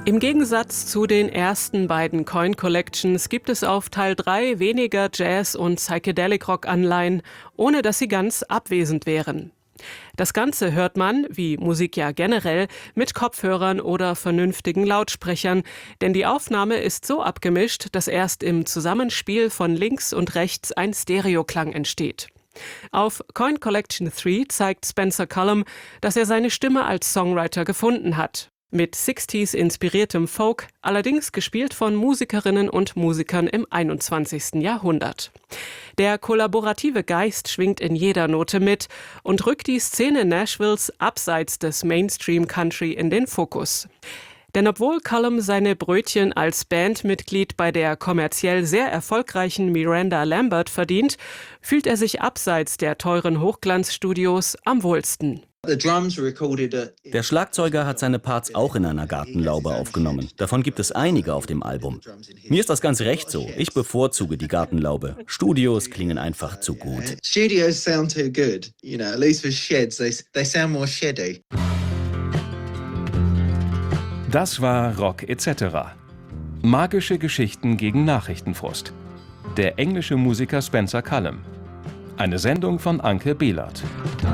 Im Gegensatz zu den ersten beiden Coin Collections gibt es auf Teil 3 weniger Jazz- und Psychedelic-Rock-Anleihen, ohne dass sie ganz abwesend wären. Das Ganze hört man, wie Musik ja generell, mit Kopfhörern oder vernünftigen Lautsprechern, denn die Aufnahme ist so abgemischt, dass erst im Zusammenspiel von links und rechts ein Stereoklang entsteht. Auf Coin Collection 3 zeigt Spencer Cullum, dass er seine Stimme als Songwriter gefunden hat. Mit 60s inspiriertem Folk, allerdings gespielt von Musikerinnen und Musikern im 21. Jahrhundert. Der kollaborative Geist schwingt in jeder Note mit und rückt die Szene Nashvilles abseits des Mainstream Country in den Fokus. Denn obwohl Cullum seine Brötchen als Bandmitglied bei der kommerziell sehr erfolgreichen Miranda Lambert verdient, fühlt er sich abseits der teuren Hochglanzstudios am wohlsten. Der Schlagzeuger hat seine Parts auch in einer Gartenlaube aufgenommen. Davon gibt es einige auf dem Album. Mir ist das ganz recht so. Ich bevorzuge die Gartenlaube. Studios klingen einfach zu gut. Studios sound too good. You know, at least for sheds, they sound more sheddy. Das war Rock etc. Magische Geschichten gegen Nachrichtenfrust. Der englische Musiker Spencer Cullum. Eine Sendung von Anke Behlert.